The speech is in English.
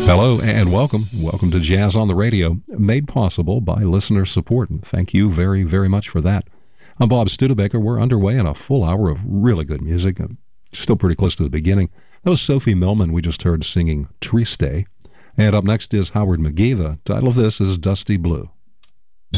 Hello and welcome. Welcome to Jazz on the Radio, made possible by listener support. And thank you very, very much for that. I'm Bob Studebaker. We're underway in a full hour of really good music. I'm still pretty close to the beginning. That was Sophie Millman we just heard singing Triste. And up next is Howard McGee. The title of this is Dusty Blue.